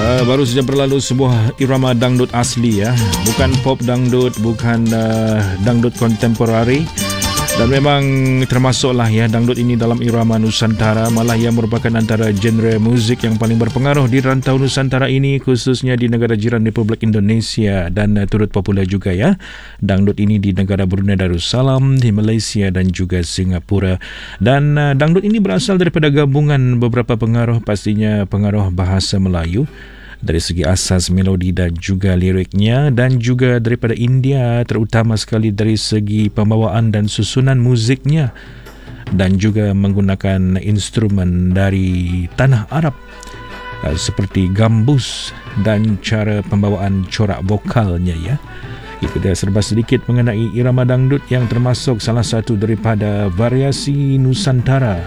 Baru saja berlalu sebuah irama dangdut asli ya, bukan pop dangdut, bukan dangdut kontemporari, dan memang termasuklah ya dangdut ini dalam irama Nusantara, malah ia merupakan antara genre muzik yang paling berpengaruh di rantau Nusantara ini, khususnya di negara jiran Republik Indonesia, dan turut populer juga ya dangdut ini di negara Brunei Darussalam, di Malaysia dan juga Singapura. Dan dangdut ini berasal daripada gabungan beberapa pengaruh, pastinya pengaruh bahasa Melayu dari segi asas melodi dan juga liriknya, dan juga daripada India, terutama sekali dari segi pembawaan dan susunan muziknya, dan juga menggunakan instrumen dari tanah Arab seperti gambus dan cara pembawaan corak vokalnya ya. Itu dia serba sedikit mengenai irama dangdut yang termasuk salah satu daripada variasi Nusantara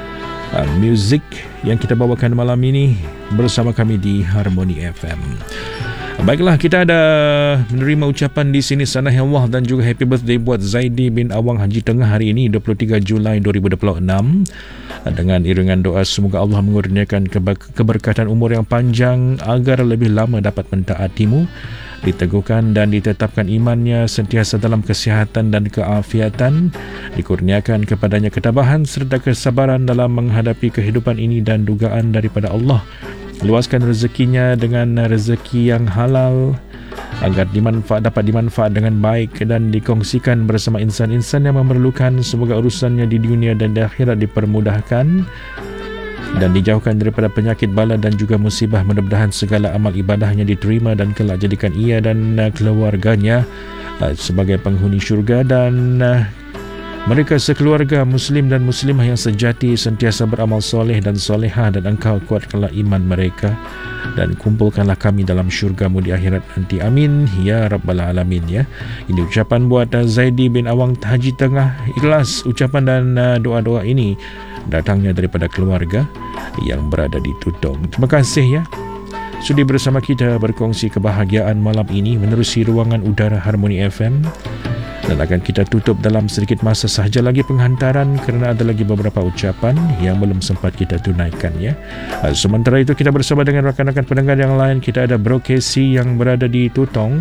muzik yang kita bawakan malam ini bersama kami di Harmony FM. Baiklah, kita ada menerima ucapan di sini sanahillah dan juga happy birthday buat Zaidi bin Awang Haji Tengah hari ini 23 Julai 2026, dengan iringan doa semoga Allah mengurniakan keberkatan umur yang panjang agar lebih lama dapat mentaatimu, diteguhkan dan ditetapkan imannya sentiasa dalam kesihatan dan keafiatan, dikurniakan kepadanya ketabahan serta kesabaran dalam menghadapi kehidupan ini dan dugaan daripada Allah. Luaskan rezekinya dengan rezeki yang halal agar dapat dimanfaat dengan baik dan dikongsikan bersama insan-insan yang memerlukan. Semoga urusannya di dunia dan di akhirat dipermudahkan dan dijauhkan daripada penyakit bala dan juga musibah. Mudah-mudahan segala amal ibadahnya diterima dan kelak jadikan ia dan keluarganya sebagai penghuni syurga, dan mereka sekeluarga muslim dan muslimah yang sejati sentiasa beramal soleh dan solehah, dan engkau kuatkanlah iman mereka dan kumpulkanlah kami dalam syurgamu di akhirat nanti. Amin ya rabbal alamin ya. Ini ucapan buat Zaidi bin Awang Haji Tengah. Ikhlas ucapan dan doa-doa ini datangnya daripada keluarga yang berada di Tutong. Terima kasih ya sudi bersama kita berkongsi kebahagiaan malam ini menerusi ruangan udara Harmony FM. Dan akan kita tutup dalam sedikit masa sahaja lagi penghantaran kerana ada lagi beberapa ucapan yang belum sempat kita tunaikan ya. Sementara itu kita bersama dengan rakan-rakan pendengar yang lain. Kita ada Bro Casey yang berada di Tutong.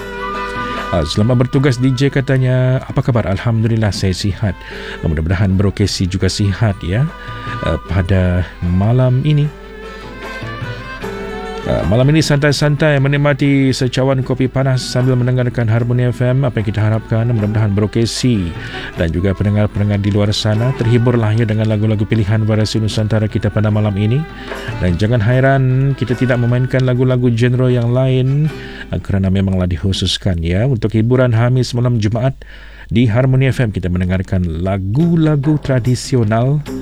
Selamat bertugas DJ katanya. Apa kabar? Alhamdulillah saya sihat. Mudah-mudahan Bro Casey juga sihat ya pada malam ini. Malam ini santai-santai menikmati secawan kopi panas sambil mendengarkan Harmony FM. Apa yang kita harapkan, mudah-mudahan Bro Casey dan juga pendengar-pendengar di luar sana terhiburlah ya dengan lagu-lagu pilihan variasi Nusantara kita pada malam ini. Dan jangan hairan kita tidak memainkan lagu-lagu genre yang lain kerana memanglah dikhususkan ya untuk hiburan Khamis malam Jumaat. Di Harmony FM kita mendengarkan lagu-lagu tradisional